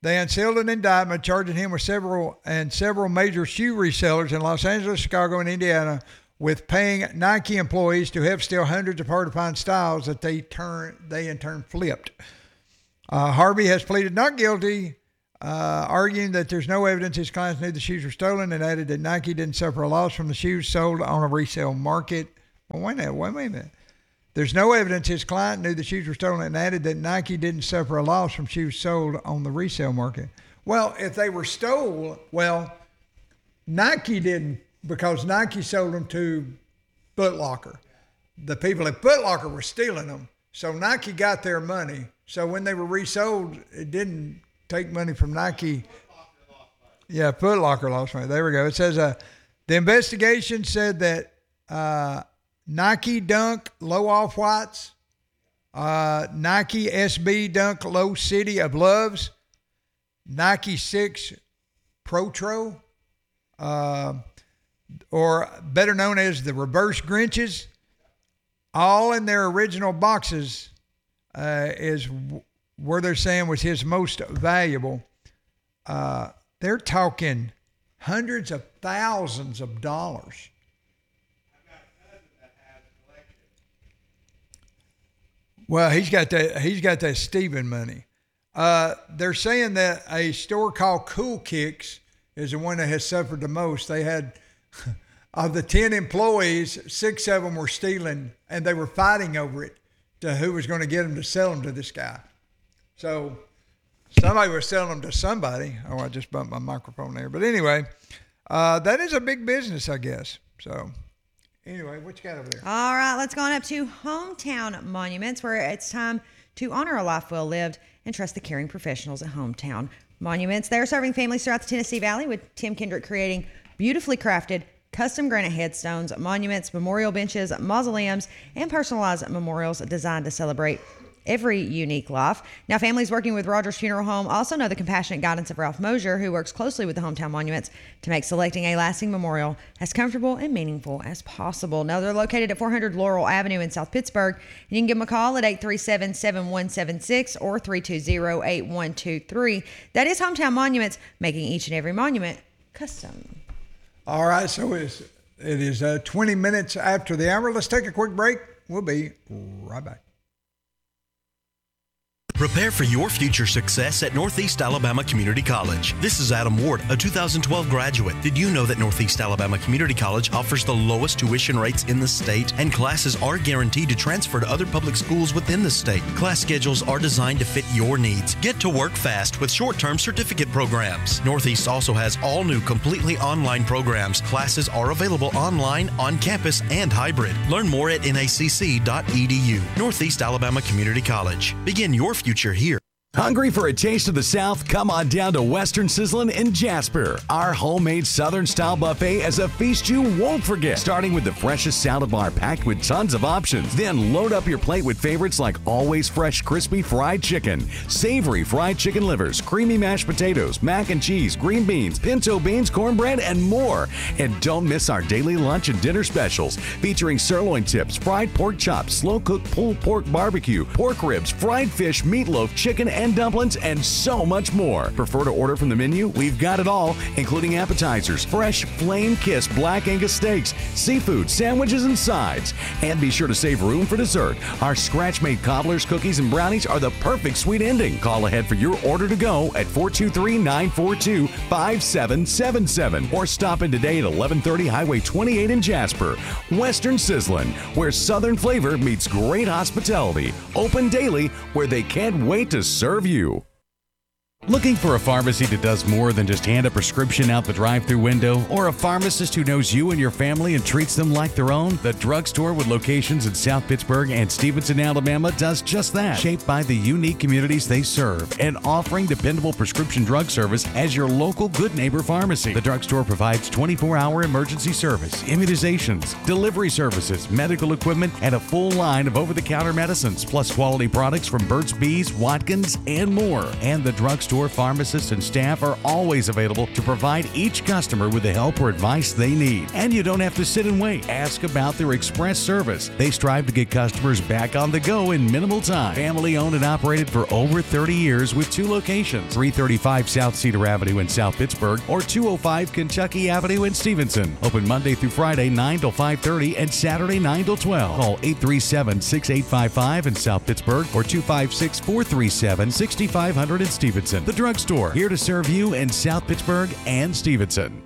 They unsealed an indictment charging him with several and several major shoe resellers in Los Angeles, Chicago, and Indiana with paying Nike employees to help steal hundreds of hard-to-find styles that they turn they in turn flipped. Uh, Harvey has pleaded not guilty, uh, arguing that there's no evidence his clients knew the shoes were stolen, and added that Nike didn't suffer a loss from the shoes sold on a resale market. Well, wait a minute, wait a minute. There's no evidence his client knew the shoes were stolen, and added that Nike didn't suffer a loss from shoes sold on the resale market. Well, if they were stolen, well, Nike didn't, because Nike sold them to Foot Locker. The people at Foot Locker were stealing them, so Nike got their money. So when they were resold, it didn't take money from Nike. Yeah, Foot Locker lost money. There we go. It says uh, the investigation said that uh, Nike Dunk Low Off-Whites, uh, Nike S B Dunk Low City of Loves, Nike six Protro, uh, or better known as the Reverse Grinches, all in their original boxes, uh, is w- where they're saying was his most valuable. Uh, they're talking hundreds of thousands of dollars. Well, he's got that. He's got that Steven money. Uh, they're saying that a store called Cool Kicks is the one that has suffered the most. They had, of the ten employees, six of them were stealing, and they were fighting over it to who was going to get them to sell them to this guy. So somebody was selling them to somebody. Oh, I just bumped my microphone there. But anyway, uh, that is a big business, I guess. So. Anyway, what you got over there? All right, let's go on up to Hometown Monuments, where it's time to honor a life well lived and trust the caring professionals at Hometown Monuments. They're serving families throughout the Tennessee Valley, with Tim Kendrick creating beautifully crafted custom granite headstones, monuments, memorial benches, mausoleums, and personalized memorials designed to celebrate every unique life. Now, families working with Rogers Funeral Home also know the compassionate guidance of Ralph Mosier, who works closely with the Hometown Monuments to make selecting a lasting memorial as comfortable and meaningful as possible. Now, they're located at four hundred Laurel Avenue in South Pittsburgh. And you can give them a call at eight three seven, seven one seven six or three two zero, eight one two three. That is Hometown Monuments, making each and every monument custom. All right, so it's, it is uh, twenty minutes after the hour. Let's take a quick break. We'll be right back. Prepare for your future success at Northeast Alabama Community College. This is Adam Ward, a two thousand twelve graduate. Did you know that Northeast Alabama Community College offers the lowest tuition rates in the state, and classes are guaranteed to transfer to other public schools within the state? Class schedules are designed to fit your needs. Get to work fast with short-term certificate programs. Northeast also has all new completely online programs. Classes are available online, on campus, and hybrid. Learn more at N A C C dot E D U. Northeast Alabama Community College. Begin your future here. Hungry for a taste of the South? Come on down to Western Sizzlin' in Jasper. Our homemade Southern-style buffet is a feast you won't forget. Starting with the freshest salad bar packed with tons of options. Then load up your plate with favorites like always fresh crispy fried chicken, savory fried chicken livers, creamy mashed potatoes, mac and cheese, green beans, pinto beans, cornbread, and more. And don't miss our daily lunch and dinner specials featuring sirloin tips, fried pork chops, slow-cooked pulled pork barbecue, pork ribs, fried fish, meatloaf, chicken, and and dumplings, and so much more. Prefer to order from the menu? We've got it all, including appetizers, fresh flame-kissed black Angus steaks, seafood, sandwiches, and sides. And be sure to save room for dessert. Our scratch-made cobblers, cookies, and brownies are the perfect sweet ending. Call ahead for your order to go at four two three, nine four two, five seven seven seven or stop in today at eleven thirty Highway twenty-eight in Jasper. Western Sizzlin', where Southern flavor meets great hospitality. Open daily, where they can't wait to serve you. Looking for a pharmacy that does more than just hand a prescription out the drive-thru window, or a pharmacist who knows you and your family and treats them like their own? The drugstore with locations in South Pittsburgh and Stevenson, Alabama does just that, shaped by the unique communities they serve and offering dependable prescription drug service as your local good neighbor pharmacy. The drugstore provides twenty-four hour emergency service, immunizations, delivery services, medical equipment, and a full line of over-the-counter medicines, plus quality products from Burt's Bees, Watkins, and more. And the drugstore drugstore, pharmacists, and staff are always available to provide each customer with the help or advice they need. And you don't have to sit and wait. Ask about their express service. They strive to get customers back on the go in minimal time. Family owned and operated for over thirty years with two locations, three thirty-five South Cedar Avenue in South Pittsburgh or two oh five Kentucky Avenue in Stevenson. Open Monday through Friday nine till five thirty and Saturday nine till twelve. Call eight three seven, six eight five five in South Pittsburgh or two five six, four three seven, six five zero zero in Stevenson. The Drugstore, here to serve you in South Pittsburgh and Stevenson.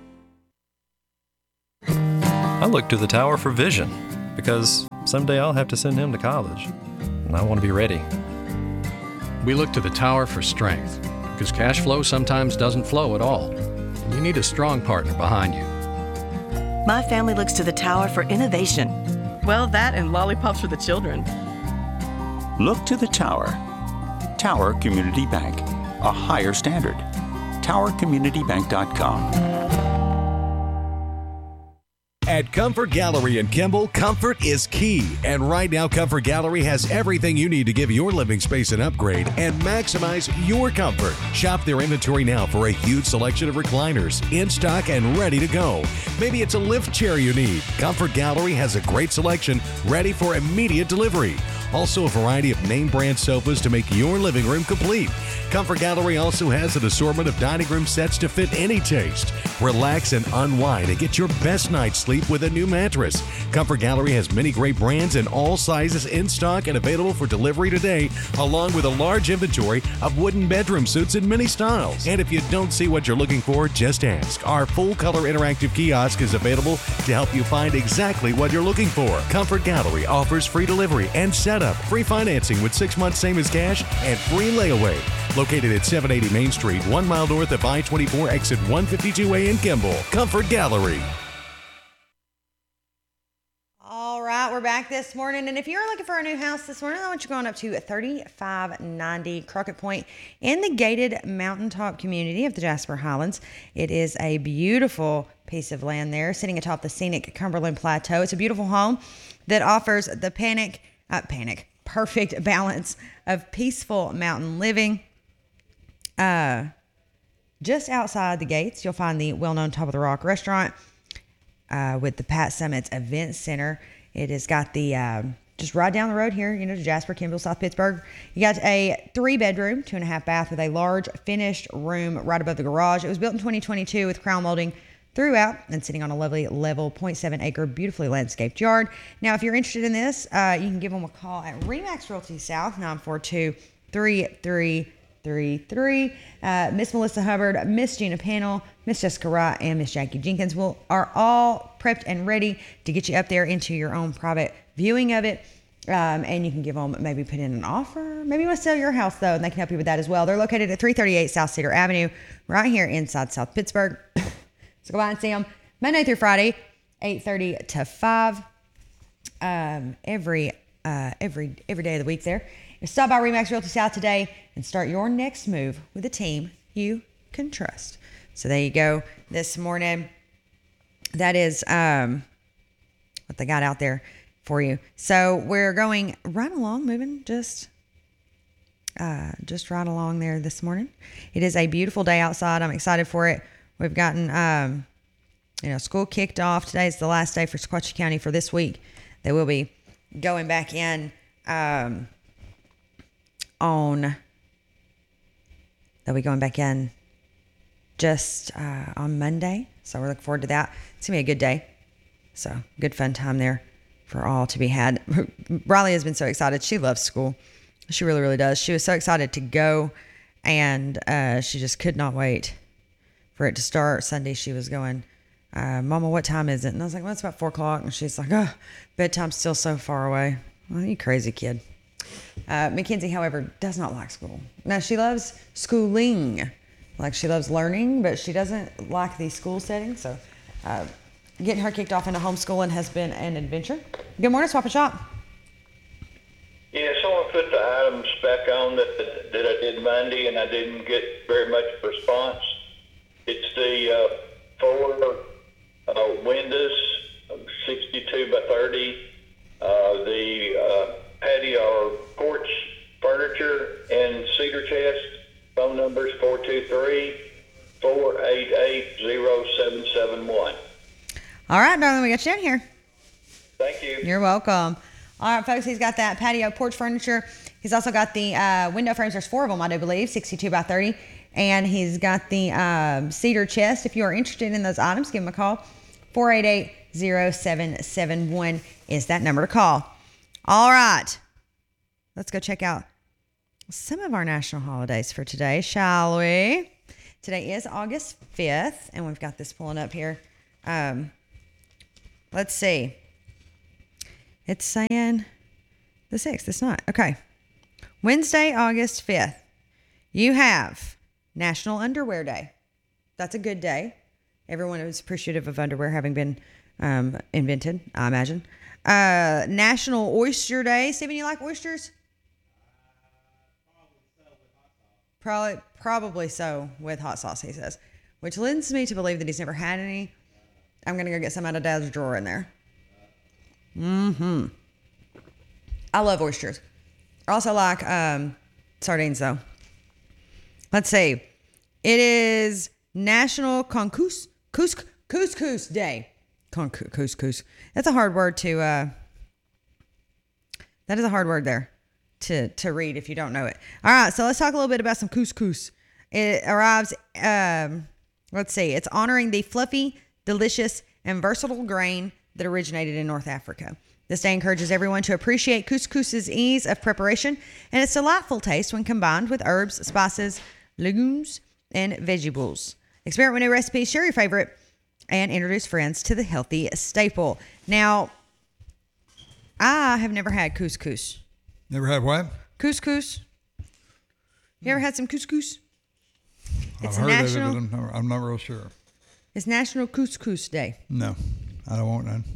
I look to the tower for vision because someday I'll have to send him to college, and I want to be ready. We look to the tower for strength because cash flow sometimes doesn't flow at all. You need a strong partner behind you. My family looks to the tower for innovation. Well, that and lollipops for the children. Look to the tower. Tower Community Bank, a higher standard. tower community bank dot com. At Comfort Gallery in Kimball, comfort is key. And right now, Comfort Gallery has everything you need to give your living space an upgrade and maximize your comfort. Shop their inventory now for a huge selection of recliners in stock and ready to go. Maybe it's a lift chair you need. Comfort Gallery has a great selection ready for immediate delivery. Also, a variety of name brand sofas to make your living room complete. Comfort Gallery also has an assortment of dining room sets to fit any taste. Relax and unwind and get your best night's sleep with a new mattress. Comfort Gallery has many great brands in all sizes in stock and available for delivery today, along with a large inventory of wooden bedroom suits in many styles. And if you don't see what you're looking for, just ask. Our full-color interactive kiosk is available to help you find exactly what you're looking for. Comfort Gallery offers free delivery and setup, free financing with six months same as cash, and free layaway. Located at seven eighty Main Street, one mile north of I twenty-four, exit one fifty-two A in Kimball. Comfort Gallery. All right, we're back this morning, and if you're looking for a new house this morning, I want you going up to thirty-five ninety Crockett Point in the gated mountaintop community of the Jasper Highlands. It is a beautiful piece of land there, sitting atop the scenic Cumberland Plateau. It's a beautiful home that offers the panic, uh, panic, perfect balance of peaceful mountain living. Uh, just outside the gates, you'll find the well-known Top of the Rock restaurant uh, with the Pat Summits Event Center. It has got the, uh, just right down the road here, you know, to Jasper, Kimball, South Pittsburgh. You got a three-bedroom, two and a half bath with a large finished room right above the garage. It was built in twenty twenty-two with crown molding throughout and sitting on a lovely level zero point seven acre beautifully landscaped yard. Now, if you're interested in this, uh, you can give them a call at Remax Realty South, nine four two, three three three three. Uh, Miss Melissa Hubbard, Miss Gina Pannell, Miss Jessica Wright, and Miss Jackie Jenkins will are all prepped and ready to get you up there into your own private viewing of it. Um, and you can give them, maybe put in an offer. Maybe you want to sell your house, though, and they can help you with that as well. They're located at three thirty-eight South Cedar Avenue, right here inside South Pittsburgh. So go by and see them Monday through Friday, eight thirty to five, um, every uh, every every day of the week there. Stop by Remax Realty South today and start your next move with a team you can trust. So there you go this morning. That is um, what they got out there for you. So we're going right along, moving just uh, just right along there this morning. It is a beautiful day outside. I'm excited for it. We've gotten, um, you know, school kicked off. Today is the last day for Sequatchie County for this week. They will be going back in um, on, they'll be going back in just uh, on Monday. So we're looking forward to that. It's going to be a good day. So good fun time there for all to be had. Riley has been so excited. She loves school. She really, really does. She was so excited to go, and uh, she just could not wait for it to start. Sunday, she was going, uh, Mama, what time is it? And I was like, well, it's about four o'clock. And she's like, oh, bedtime's still so far away. Well, you crazy kid. Uh, Mackenzie, however, does not like school. Now, she loves schooling. Like, she loves learning, but she doesn't like the school setting. So uh, getting her kicked off into homeschooling has been an adventure. Good morning, Swap and Shop. Yeah, someone put the items back on that, that, that I did Monday, and I didn't get very much response. It's the uh, four uh, windows, sixty-two by thirty, uh, the uh, patio or porch furniture and cedar chest, Phone number is four two three, four eight eight, zero seven seven one. All right, darling, we got you in here. Thank you. You're welcome. All right, folks, he's got that patio porch furniture. He's also got the uh, window frames. There's four of them, I do believe, sixty-two by thirty. And he's got the um, cedar chest. If you are interested in those items, give him a call. four eight eight, zero seven seven one is that number to call. All right. Let's go check out some of our national holidays for today, shall we? Today is August fifth, and we've got this pulling up here. Um, let's see. It's saying the sixth. It's not. Okay. Wednesday, August fifth. You have National Underwear Day. That's a good day. Everyone is appreciative of underwear having been um, invented, I imagine. Uh, National Oyster Day. Stephen, you like oysters? Probably, probably so with hot sauce, he says. Which leads me to believe that he's never had any. I'm going to go get some out of Dad's drawer in there. Mm-hmm. I love oysters. I also like um, sardines, though. Let's see. It is National Couscous Couscous Couscous Day. Couscous. That's a hard word to. Uh, that is a hard word there to to read if you don't know it. All right, so let's talk a little bit about some couscous. It arrives. Um, let's see. It's honoring the fluffy, delicious, and versatile grain that originated in North Africa. This day encourages everyone to appreciate couscous's ease of preparation and its delightful taste when combined with herbs, spices, legumes, and vegetables. Experiment with new recipes, share your favorite, and introduce friends to the healthy staple. Now, I have never had couscous. Never had what? Couscous. You ever had some couscous? I've heard national, of it, but I'm not, I'm not real sure. It's National Couscous Day. No, I don't want none.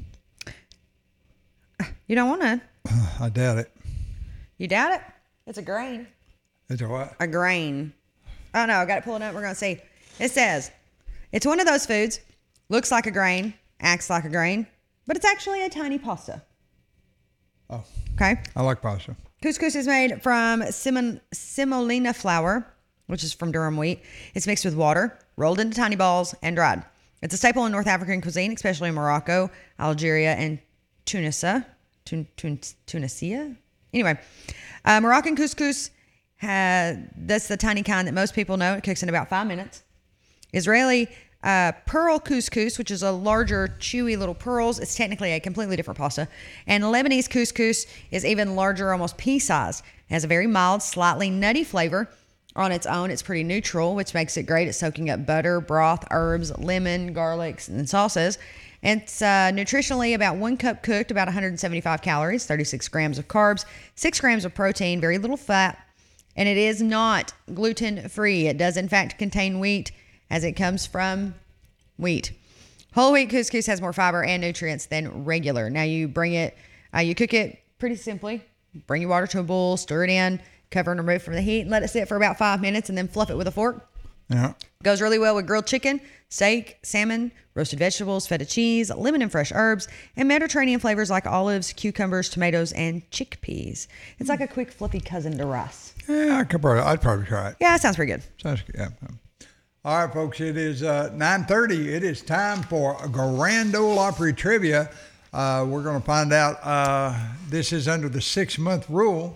You don't want none? I doubt it. You doubt it? It's a grain. It's a what? A grain. Oh, no, I got it pulling up. We're going to see. It says, it's one of those foods, looks like a grain, acts like a grain, but it's actually a tiny pasta. Oh. Okay. I like pasta. Couscous is made from simon, semolina flour, which is from durum wheat. It's mixed with water, rolled into tiny balls, and dried. It's a staple in North African cuisine, especially in Morocco, Algeria, and Tunisia. Tun, tun, Tunisia? Anyway, uh, Moroccan couscous, has, that's the tiny kind that most people know. It cooks in about five minutes. Israeli uh, pearl couscous, which is a larger, chewy little pearls. It's technically a completely different pasta. And Lebanese couscous is even larger, almost pea-sized. It has a very mild, slightly nutty flavor. On its own, it's pretty neutral, which makes it great at soaking up butter, broth, herbs, lemon, garlics, and sauces. It's uh, nutritionally about one cup cooked, about one hundred seventy-five calories, thirty-six grams of carbs, six grams of protein, very little fat, and it is not gluten-free. It does, in fact, contain wheat, as it comes from wheat. Whole wheat couscous has more fiber and nutrients than regular. Now, you bring it, uh, you cook it pretty simply. Bring your water to a boil, stir it in, cover and remove from the heat, and let it sit for about five minutes, and then fluff it with a fork. Yeah. Goes really well with grilled chicken, steak, salmon, roasted vegetables, feta cheese, lemon and fresh herbs, and Mediterranean flavors like olives, cucumbers, tomatoes, and chickpeas. It's like a quick fluffy cousin to rice. Yeah, I could probably, I'd probably try it. Yeah, that sounds pretty good. Sounds good. Yeah. All right, folks, it is uh, nine thirty. It is time for Grand Ole Opry Trivia. Uh, we're going to find out, uh, this is under the six-month rule.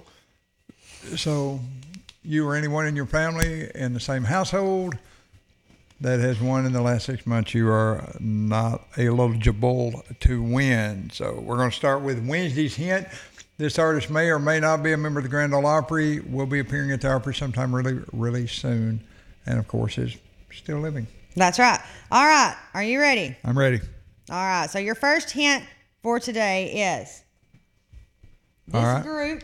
So you or anyone in your family in the same household that has won in the last six months, you are not eligible to win. So we're going to start with Wednesday's hint. This artist may or may not be a member of the Grand Ole Opry, will be appearing at the Opry sometime really, really soon. And, of course, is still living. That's right. All right. Are you ready? I'm ready. All right. So your first hint for today is this All right. group.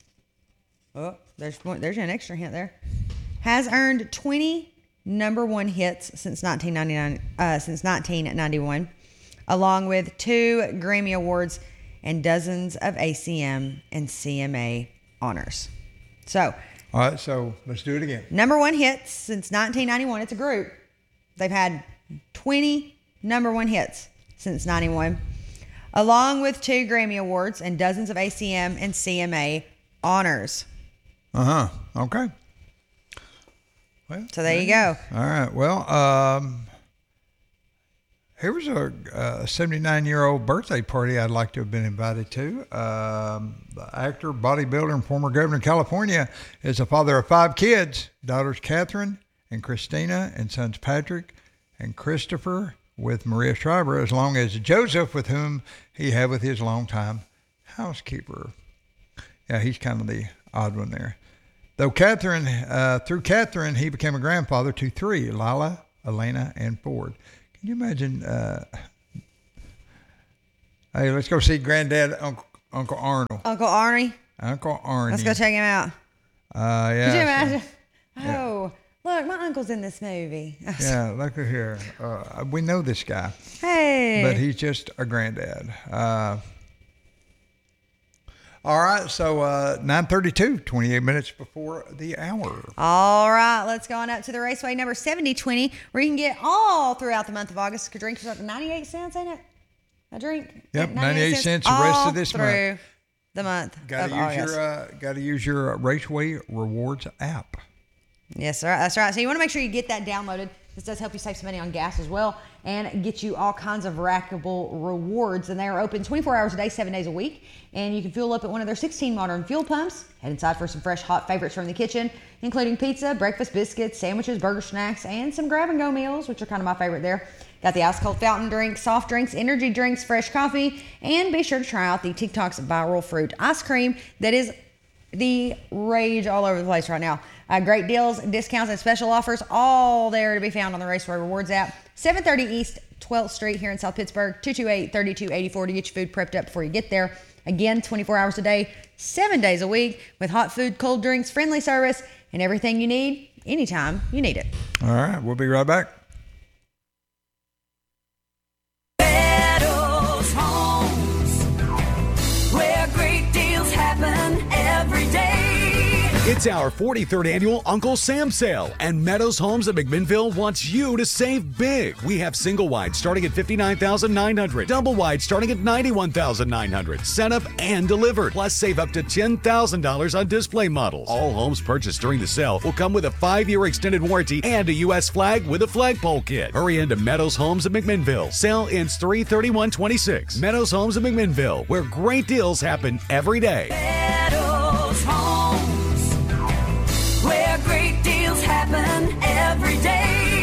Oh, there's one, there's an extra hint there. Has earned twenty number one hits since nineteen ninety-nine, uh, since nineteen ninety-one, along with two Grammy Awards and dozens of A C M and C M A honors. So, all right, so let's do it again. Number one hits since nineteen ninety-one. It's a group. They've had twenty number one hits since ninety-one, along with two Grammy Awards and dozens of A C M and C M A honors. Uh-huh. Okay. Well, so there you go. All right. Well, um, here was a seventy-nine-year-old birthday party I'd like to have been invited to. Um, the actor, bodybuilder, and former governor of California is the father of five kids, daughters Catherine and Christina, and sons Patrick and Christopher with Maria Shriver, as long as Joseph, with whom he had with his longtime housekeeper. Yeah, he's kind of the odd one there. Though Catherine, uh, through Catherine, he became a grandfather to three, Lila, Elena, and Ford. Can you imagine? Uh, hey, let's go see Granddad, Uncle, Uncle Arnold. Uncle Arnie. Uncle Arnie. Let's go check him out. Uh, yeah. Could you imagine? So, yeah. Oh, look, my uncle's in this movie. Yeah, look at here. Uh, we know this guy. Hey. But he's just a granddad. Uh, all right, so uh, nine thirty-two, twenty-eight minutes before the hour. All right, let's go on up to the Raceway number seventy twenty, where you can get all throughout the month of August. A drink for ninety-eight cents, ain't it? A drink? Yep, ninety-eight cents the rest of this through month. the month Got of to use August. your uh, got to use your Raceway Rewards app. Yes, sir. That's right. So you want to make sure you get that downloaded. This does help you save some money on gas as well and get you all kinds of rackable rewards. And they are open twenty-four hours a day, seven days a week. And you can fuel up at one of their sixteen modern fuel pumps. Head inside for some fresh, hot favorites from the kitchen, including pizza, breakfast biscuits, sandwiches, burger snacks, and some grab-and-go meals, which are kind of my favorite there. Got the ice-cold fountain drinks, soft drinks, energy drinks, fresh coffee, and be sure to try out the TikTok's viral fruit ice cream that is the rage all over the place right now. Uh, great deals, discounts, and special offers, all there to be found on the Raceway Rewards app. seven thirty East twelfth Street here in South Pittsburgh, two two eight, three two eight four to get your food prepped up before you get there. Again, twenty-four hours a day, seven days a week, with hot food, cold drinks, friendly service, and everything you need anytime you need it. All right, we'll be right back. Meadows Homes, where great deals happen every day. It's our forty-third annual Uncle Sam sale, and Meadows Homes of McMinnville wants you to save big. We have single wide starting at fifty-nine thousand nine hundred dollars, double wide starting at ninety-one thousand nine hundred dollars, set up and delivered. Plus, save up to ten thousand dollars on display models. All homes purchased during the sale will come with a five-year extended warranty and a U S flag with a flagpole kit. Hurry into Meadows Homes of McMinnville. Sale ends three thirty-one twenty-six. Meadows Homes of McMinnville, where great deals happen every day. Meadows Homes, where great deals happen every day.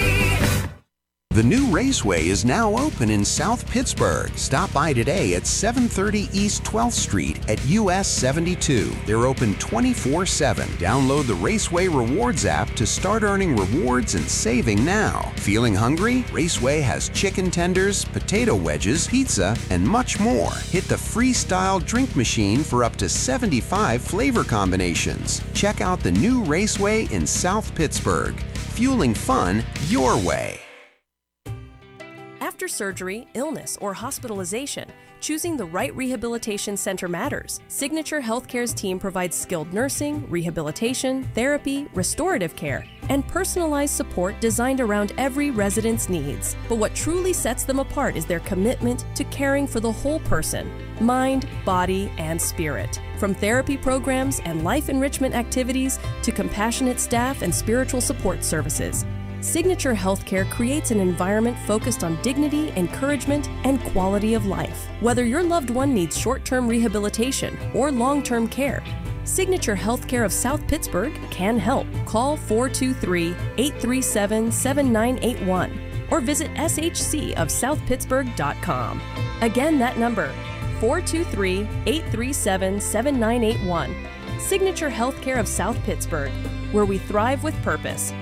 The new Raceway is now open in South Pittsburgh. Stop by today at seven thirty East twelfth Street at U S seventy-two. They're open twenty-four seven. Download the Raceway Rewards app to start earning rewards and saving now. Feeling hungry? Raceway has chicken tenders, potato wedges, pizza, and much more. Hit the Freestyle drink machine for up to seventy-five flavor combinations. Check out the new Raceway in South Pittsburgh. Fueling fun your way. After surgery, illness, or hospitalization, choosing the right rehabilitation center matters. Signature Healthcare's team provides skilled nursing, rehabilitation, therapy, restorative care, and personalized support designed around every resident's needs. But what truly sets them apart is their commitment to caring for the whole person, mind, body, and spirit. From therapy programs and life enrichment activities to compassionate staff and spiritual support services, Signature Healthcare creates an environment focused on dignity, encouragement, and quality of life. Whether your loved one needs short-term rehabilitation or long-term care, Signature Healthcare of South Pittsburgh can help. Call four two three, eight three seven, seven nine eight one or visit s h c of south pittsburgh dot com. Again, that number, four two three, eight three seven, seven nine eight one. Signature Healthcare of South Pittsburgh, where we thrive with purpose.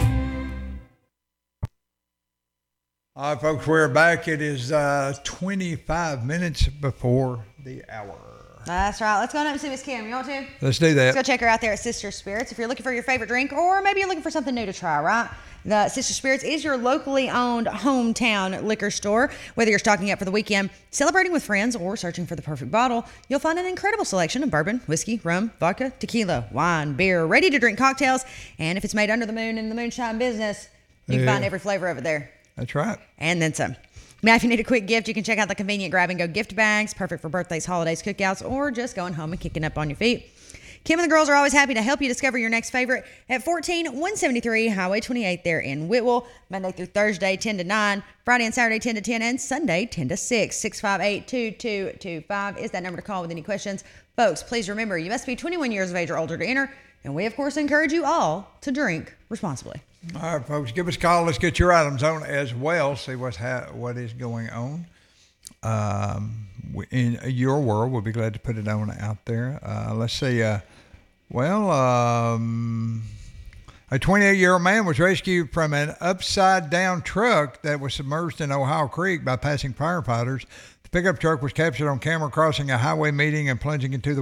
All right, folks, we're back. It is uh, twenty-five minutes before the hour. That's right. Let's go on up and see Miss Kim. You want to? Let's do that. Let's go check her out there at Sister Spirits. If you're looking for your favorite drink, or maybe you're looking for something new to try, right? The Sister Spirits is your locally owned hometown liquor store. Whether you're stocking up for the weekend, celebrating with friends, or searching for the perfect bottle, you'll find an incredible selection of bourbon, whiskey, rum, vodka, tequila, wine, beer, ready-to-drink cocktails, and if it's made under the moon in the moonshine business, you can Yeah. find every flavor over there. That's right. And then some. Now, if you need a quick gift, you can check out the convenient grab-and-go gift bags, perfect for birthdays, holidays, cookouts, or just going home and kicking up on your feet. Kim and the girls are always happy to help you discover your next favorite at fourteen one seventy-three Highway twenty-eight there in Whitwell, Monday through Thursday, ten to nine, Friday and Saturday, ten to ten, and Sunday, ten to six. six five eight, two two two five is that number to call with any questions. Folks, please remember, you must be twenty-one years of age or older to enter, and we, of course, encourage you all to drink responsibly. All right, folks, give us a call. Let's get your items on as well, see what's ha- what is going on. Um, in your world, we'll be glad to put it on out there. Uh, let's see. Uh, well, um, a twenty-eight-year-old man was rescued from an upside-down truck that was submerged in Ohio Creek by passing firefighters. The pickup truck was captured on camera crossing a highway median and plunging into the